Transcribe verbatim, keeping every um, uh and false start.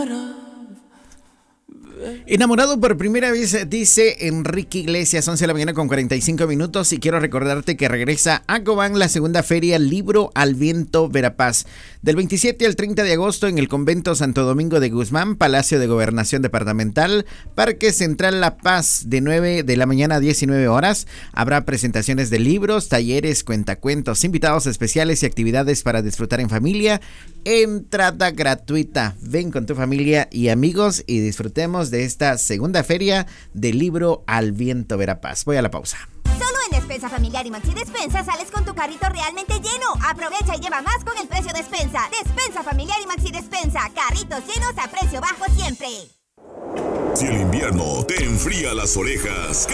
Enamorado por primera vez, dice Enrique Iglesias, once de la mañana con cuarenta y cinco minutos. Y quiero recordarte que regresa a Cobán la segunda feria Libro al Viento Verapaz. Del veintisiete al treinta de agosto en el Convento Santo Domingo de Guzmán, Palacio de Gobernación Departamental, Parque Central La Paz, de nueve de la mañana a diecinueve horas. Habrá presentaciones de libros, talleres, cuentacuentos, invitados especiales y actividades para disfrutar en familia. Entrada gratuita. Ven con tu familia y amigos y disfrutemos de esta segunda feria de Libro al Viento Verapaz. Voy a la pausa. Solo en Despensa Familiar y Maxi Despensa sales con tu carrito realmente lleno. Aprovecha y lleva más con el precio Despensa. Despensa Familiar y Maxi Despensa. Carritos llenos a precio bajo siempre. Si el invierno te enfría las orejas,